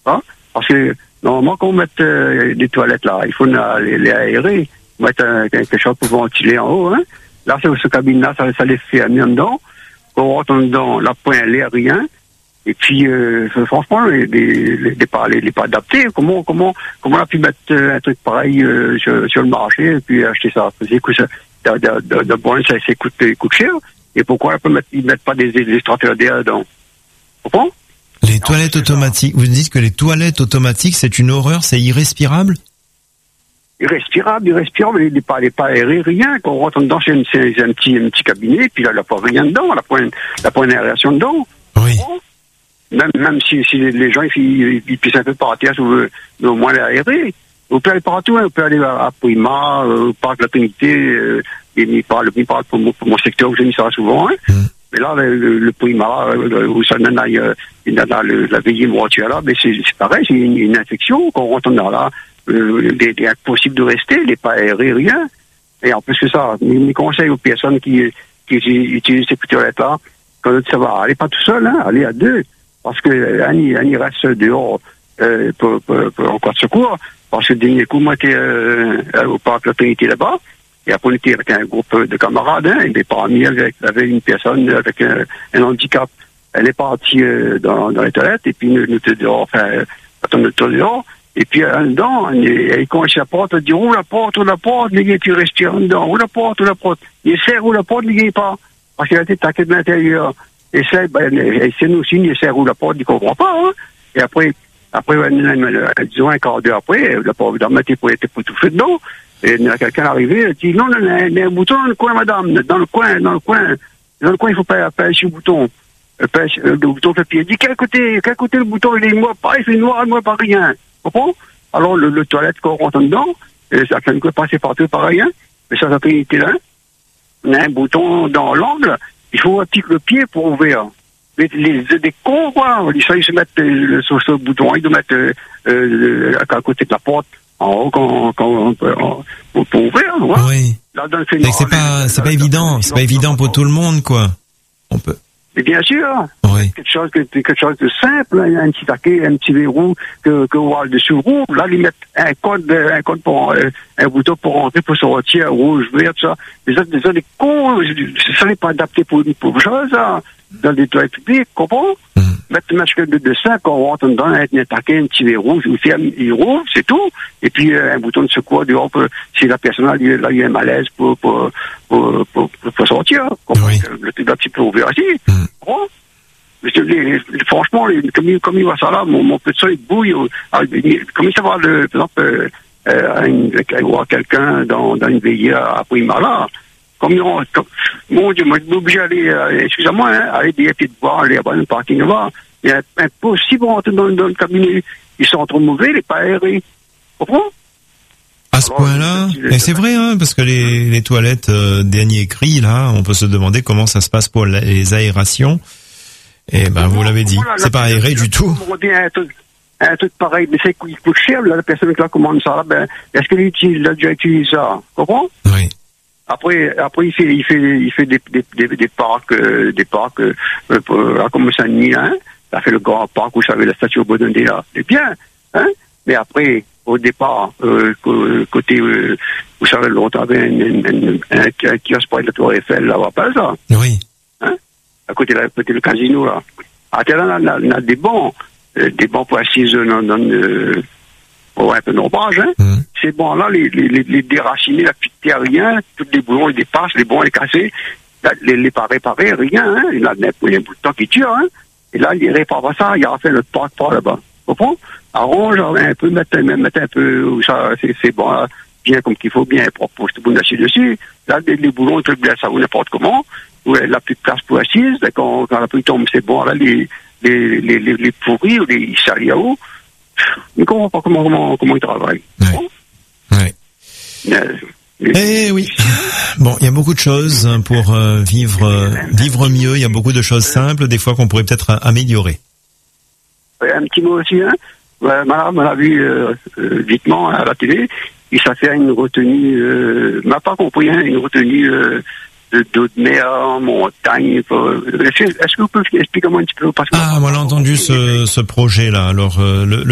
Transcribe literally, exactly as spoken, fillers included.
Hein? Parce que, normalement, quand on met euh, des toilettes là, il faut les, les aérer, mettre un, quelque chose pour ventiler en haut, hein. Là, c'est ce cabine-là, ça, ça les fait amener dedans. Quand on rentre dedans, la pointe, l'air, rien. Et puis, euh, franchement, les, les, les, les, pas, les, les pas adaptés. Comment, comment, comment on a pu mettre euh, un truc pareil euh, sur, sur le marché et puis acheter ça? C'est que ça, de, de, de, de bon, ça, ça coûte, coûte cher. Et pourquoi on ne mettent pas des, des extracteurs d'air dedans? Comprends? Les non, toilettes automatiques. Vous dites que les toilettes automatiques, c'est une horreur, c'est irrespirable? Irrespirable, irrespirable, il n'est pas, il n'est pas aéré, rien. Quand on rentre dedans, c'est, une, c'est un petit, un petit cabinet, puis là, il n'y a pas rien dedans, il n'y a pas une aération dedans. Oui. Même, même si, si les gens, ils, ils pissent un peu par terre, mais au moins l'aérer. On peut aller partout, hein. On peut aller à, à Prima, euh, au parc de la Trinité, euh, et il parle, il parle pour, mon, pour mon secteur où j'ai mis ça souvent, hein. Mm. Mais là, le, le, le Prima, euh, où ça n'en a, euh, la veillée mortuaire là, mais c'est, c'est pareil, c'est une, une infection. Quand on rentre dans là, euh, il est impossible de rester, il n'est pas aéré, rien. Et en plus que ça, mes conseils aux personnes qui, qui utilisent ces toilettes-là, quand ça va, allez pas tout seul, hein, allez à deux. Parce que Annie, Annie reste dehors euh, pour, pour, pour encore de secours. Parce que le dernier coup, moi, j'étais euh, au parc de la Trinité là-bas. Et après, on était avec un groupe de camarades. Hein, et mes parents avec, avec une personne avec un, un handicap. Elle est partie euh, dans, dans les toilettes. Et puis, nous, nous étions dehors. Enfin, quand on était dehors. Et puis, euh, dedans, elle commence la porte. Elle dit, ouvre la porte, ouvre la porte. Les gars, tu respires dedans. Ouvre la porte, ouvre la porte. Il serre, ouvre la porte, les gars, pas. Parce qu'elle a été taquée de l'intérieur. Et c'est, ben, c'est nous aussi, il serre ouvre la porte, il comprend pas, hein. Et après, après, disons un quart d'heure après, la pauvre dame était pour être étouffée dedans. Et il y a quelqu'un arrivé, elle dit, non, non, non, il y a un bouton dans le coin, madame, dans le coin, dans le coin, dans le coin, il faut pas appuyer sur le bouton. Le bouton fait pied. Elle dit, quel côté, quel côté le bouton, il est noir, pas, il fait noir, noir, pas rien. Comprends? Alors, le, le toilette, quand on rentre dedans, et ça fait une fois passer partout, pareil, hein. Mais ça, ça fait, il était là. On a un bouton dans l'angle, il faut un petit le pied pour ouvrir. Les, les, des cons, quoi, ils se mettent euh, sur ce bouton, ils doivent mettre euh, euh, à côté de la porte, en haut, quand, quand, quand, pour, pour ouvrir, ouais. Oui. Là, dans le c'est que c'est pas, c'est pas évident, c'est pas évident pour tout le monde, quoi. On peut. Mais bien sûr, oui. quelque chose, quelque chose de simple, un petit taquet, un petit verrou que, que voit le dessus rouge. Là, ils mettent un code, un code pour, euh, un bouton pour rentrer, pour sortir, rouge, vert, tout ça. Les autres, les autres, les cons, ça n'est pas adapté pour une pauvre chose, ça. Dans des toilettes publiques, comprends? Mm. Mettre un masque de dessin, quand on rentre dedans, un, un taquet, un petit verrou, il roule, c'est tout. Et puis, euh, un bouton de secours dehors, pour, si la personne a, là, il y a un malaise pour, pour, pour, pour, pour, pour sortir. Oui. Le truc un petit peu ouvert aussi. Mm. Comprends? Les, franchement, les, comme, comme il voit ça là, mon, mon petit il bouille. Euh, comme il savoir, le, par exemple, euh, euh, une, voir quelqu'un dans, dans une veillée à Prima là, comme ils ont, comme, mon Dieu, moi, je suis obligé d'aller, euh, excusez-moi, hein, aller des pieds de bois, aller à un parking là-bas. Il est impossible de rentrer dans, dans le cabinet. Ils sont trop mauvais, ils sont pas aérés. Comprends? À ce point-là, et c'est vrai, hein, parce que les, les toilettes euh, dernier cri, là, on peut se demander comment ça se passe pour les aérations. Et ben, vous l'avez dit, c'est pas aéré du tout. Un truc, un truc pareil, mais c'est qu'il coûte cher, là, la personne qui la commande ça, ben, est-ce qu'il utilise, il a déjà utilisé ça? Comprends? Oui. Après, après, il fait, il fait, il fait des, des, des, des parcs, euh, des parcs, euh, euh, comme Saint-Denis, hein. Il a fait le grand parc où j'avais la statue au Bodondé, là. C'est bien, hein. Mais après, au départ, euh, côté, euh, vous savez, l'autre avait un, un, un, un kiosque près de la Tour Eiffel, là, on va pas ça. Oui. Hein. À côté, à côté du casino, là. À tel là, on a des bancs, euh, des bancs pour assises dans, dans, euh, pour un peu d'ombrage, hein. Mmh. Ces bancs-là, les, les, les, les déraciner, la petite terre, rien, tous les boulons, ils dépassent, les bancs, ils cassés, là, les, les pas réparés, rien, hein. Il y a un bout de temps qui tue, hein. Et là, il répare pas ça, il a fait le parc par là-bas. Vous comprenez? Arrange un peu, mettre, mettre un peu, où ça, c'est, c'est bon, hein, bien comme qu'il faut, bien propre, pour tout le monde assis dessus. Là, les, les boulons, ils peuvent bien ça, ou n'importe comment. Où elle n'a plus de place pour assise, quand, quand la pluie tombe, c'est bon, là, les, les, les, les, les pourris, ou les saliaos, mais comment, comment, comment, comment ils travaillent. Ouais. Bon? Ouais. Euh, Eh oui. Bon, il y a beaucoup de choses pour euh, vivre, euh, vivre mieux. Il y a beaucoup de choses simples, des fois qu'on pourrait peut-être améliorer. Un petit mot aussi, hein. Madame l'a vu euh, euh, vitement à la télé. Il s'est fait une retenue, euh, m'a pas compris, hein, une retenue euh, de d'eau de mer en montagne. Est-ce que, est-ce que vous pouvez expliquer comment un petit peu parce que Ah, moi j'ai entendu ce, ce projet-là. Alors, euh, le